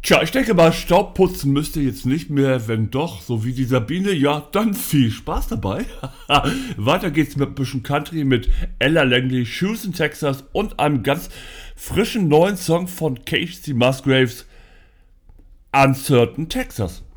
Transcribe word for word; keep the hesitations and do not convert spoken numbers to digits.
Tja, ich denke mal, Staubputzen müsst ihr jetzt nicht mehr. Wenn doch, so wie die Sabine, ja, dann viel Spaß dabei. Weiter geht's mit ein bisschen Country mit Ella Langley, Shoes in Texas und einem ganz frischen neuen Song von Casey Musgraves, Uncertain Texas.